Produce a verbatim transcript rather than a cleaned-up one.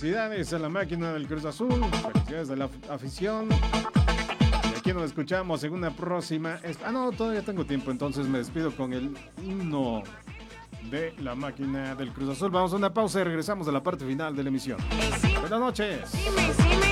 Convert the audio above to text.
Felicidades a la máquina del Cruz Azul. Felicidades a la afición. Y aquí nos escuchamos en una próxima. Ah, no, todavía tengo tiempo, entonces me despido con el himno de la máquina del Cruz Azul. Vamos a una pausa y regresamos a la parte final de la emisión. Buenas noches.